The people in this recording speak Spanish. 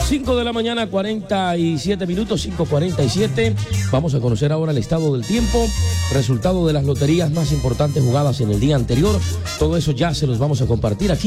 5 de la mañana, 47 minutos, 5:47. Vamos a conocer ahora el estado del tiempo, resultado de las loterías más importantes jugadas en el día anterior. Todo eso ya se los vamos a compartir aquí